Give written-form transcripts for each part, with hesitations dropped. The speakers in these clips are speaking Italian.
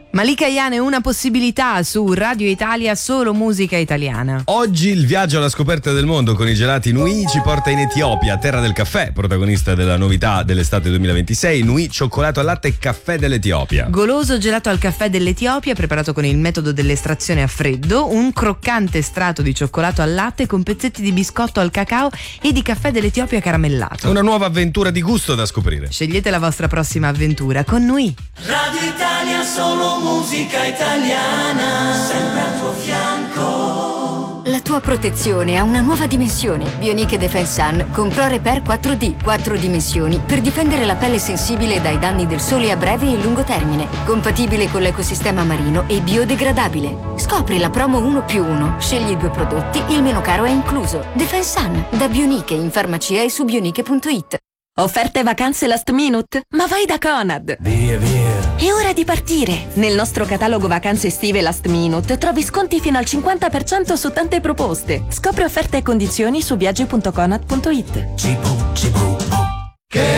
Malika Ayane, una possibilità su Radio Italia, solo musica italiana. Oggi il viaggio alla scoperta del mondo con i gelati Nui ci porta in Etiopia, terra del caffè, protagonista della novità dell'estate 2026, Nui cioccolato al latte e caffè dell'Etiopia. Goloso gelato al caffè dell'Etiopia, preparato con il metodo dell'estrazione a freddo, un croccante strato di cioccolato al latte con pezzetti di biscotto al cacao e di caffè dell'Etiopia caramellato. Una nuova avventura di gusto da scoprire. Scegliete la vostra prossima avventura con Nui. Radio Italia, solo musica italiana, sempre al tuo fianco. La tua protezione ha una nuova dimensione. Bionic Defense Sun con Pro Repair 4D, 4 dimensioni per difendere la pelle sensibile dai danni del sole a breve e lungo termine. Compatibile con l'ecosistema marino e biodegradabile. Scopri la promo 1+1. Scegli 2 prodotti, il meno caro è incluso. Defense Sun, da Bionic in farmacia e su bionic.it. Offerte vacanze last minute? Ma vai da Conad! Via, via. È ora di partire! Nel nostro catalogo vacanze estive last minute trovi sconti fino al 50% su tante proposte. Scopri offerte e condizioni su viaggi.conad.it. Che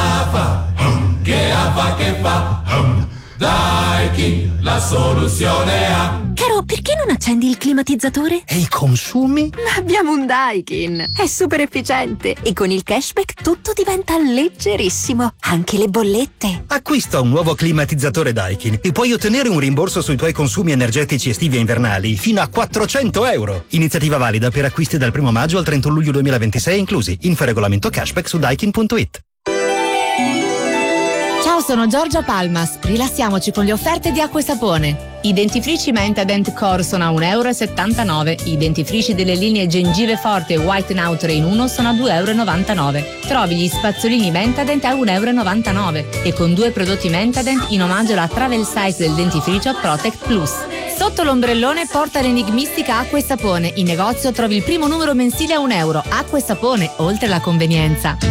fa? Daikin, la soluzione ha. Caro, perché non accendi il climatizzatore? E i consumi? Abbiamo un Daikin! È super efficiente e con il cashback tutto diventa leggerissimo, anche le bollette. Acquista un nuovo climatizzatore Daikin e puoi ottenere un rimborso sui tuoi consumi energetici estivi e invernali fino a €400. Iniziativa valida per acquisti dal 1 maggio al 31 luglio 2026 inclusi. Info regolamento cashback su daikin.it. Ciao, sono Giorgia Palmas. Rilassiamoci con le offerte di Acqua e Sapone. I dentifrici Mentadent Core sono a €1,79 €. I dentifrici delle linee Gengive Forte e White Now 3 in 1 sono a €2,99 €. Trovi gli spazzolini Mentadent a €1,99 € e con 2 prodotti Mentadent in omaggio alla travel size del dentifricio Protect Plus. Sotto l'ombrellone porta l'enigmistica Acqua e Sapone. In negozio trovi il primo numero mensile a €1. Acqua e Sapone, oltre la convenienza.